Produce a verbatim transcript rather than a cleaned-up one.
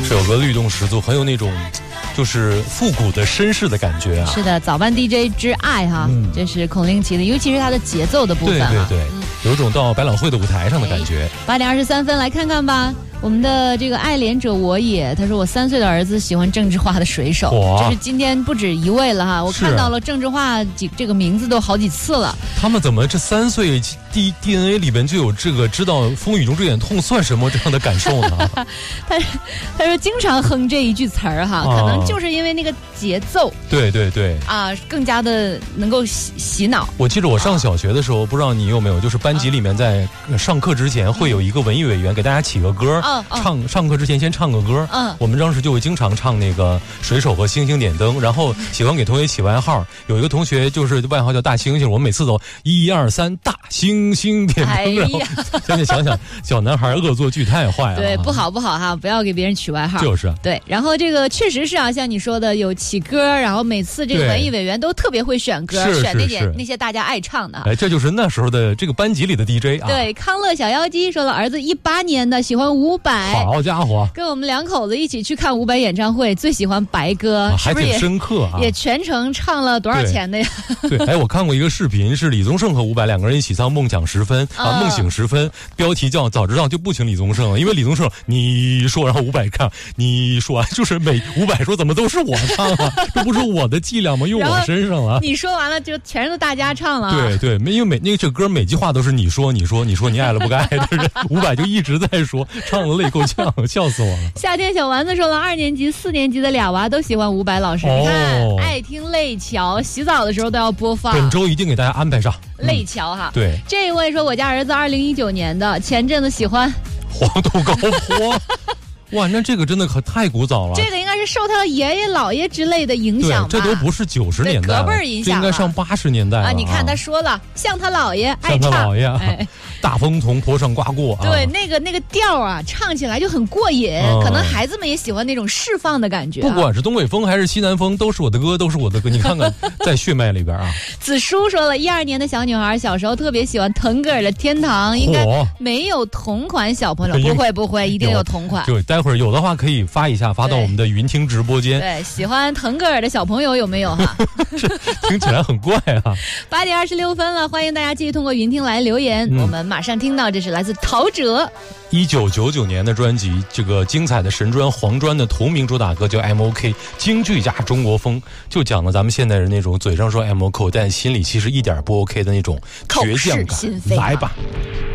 这首歌律动十足，很有那种就是复古的绅士的感觉啊。 是的，早班 D J 之爱哈，嗯、这是孔令奇的，尤其是他的节奏的部分、啊， 对对对，嗯、有种到百老汇的舞台上的感觉。 八点二十三分，来看看吧。我们的这个爱莲者我也，他说我三岁的儿子喜欢郑智化的水手，这是今天不止一位了哈，我看到了郑智化几这个名字都好几次了。 他们怎么这三岁 D D N A 里边就有这个知道风雨中这点痛算什么这样的感受呢？ 他他说经常哼这一句词儿哈，可能就是因为那个节奏， 对对对啊，更加的能够洗洗脑。 我记得我上小学的时候，不知道你有没有，就是班级里面在上课之前会有一个文艺委员给大家起个歌。 嗯嗯、 唱上课之前先唱个歌，嗯，我们当时就会经常唱那个水手和星星点灯，然后喜欢给同学起外号，有一个同学就是外号叫大猩猩，我们每次都一二三大猩猩点灯， 哎、 然后现在想想小男孩恶作剧太坏了， 对，不好不好哈，不要给别人取外号， 就是对，然后这个确实是啊，像你说的有起歌，然后每次这个文艺委员都特别会选歌，选那点那些大家爱唱的， 哎，这就是那时候的这个班级里的 D J 啊。 对，康乐小妖姬说了，儿子一八年的，喜欢伍佰。 好家伙， 跟我们两口子一起去看伍佰演唱会，最喜欢白歌， 啊、还挺深刻啊！ 也全程唱了多少钱的呀？ 对，对哎，我看过一个视频，是李宗盛和伍佰两个人一起唱《梦想时分》啊，《梦醒时分》，标题叫"早知道就不请李宗盛了"，因为李宗盛你说，然后伍佰看你说，就是每伍佰说怎么都是我唱啊，这不是我的伎俩吗？用我身上了。 你说完了就全是大家唱了、啊。 对对，因为每那个这歌每句话都是你说你说你说你爱了不该，就是伍佰就一直在说，唱的泪够呛，笑死我了。 夏天小丸子说了，二年级、四年级的俩娃都喜欢伍佰老师，哦、你看爱听《泪桥》，洗澡的时候都要播放。 本周一定给大家安排上《 嗯、泪桥》哈。 对， 这一位说，我家儿子二零一九年的，前阵子喜欢黄土高坡。哇，那这个真的可太古早了。 这个应该是受他的爷爷姥爷之类的影响吧？ 对，这都不是九十年代， 隔辈儿影响， 这应该上八十年代了啊！ 你看他说了，像他姥爷爱唱， 像他姥爷，哎、大风从坡上刮过。 对，啊、那个那个调啊，唱起来就很过瘾。嗯、可能孩子们也喜欢那种释放的感觉、啊。 不管是东北风还是西南风，都是我的歌，都是我的歌。你看看，在血脉里边啊。 子舒说了，一二年的小女孩，小时候特别喜欢腾格尔的《天堂》，应该没有同款小朋友，不会不会，一定有同款。 对，待会儿有的话可以发一下，发到我们的云听直播间。 对，喜欢腾格尔的小朋友有没有哈？ 这听起来很怪啊！ 八点二十六分了，欢迎大家继续通过云听来留言。嗯、我们马上听到，这是来自陶喆一九九九年的专辑，这个精彩的神专黄专的同名主打歌叫 M O K， 京剧加中国风，就讲了咱们现代人那种嘴上说 M O K， 但心里其实一点不 OK 的那种倔强感。 口是心非， 来吧。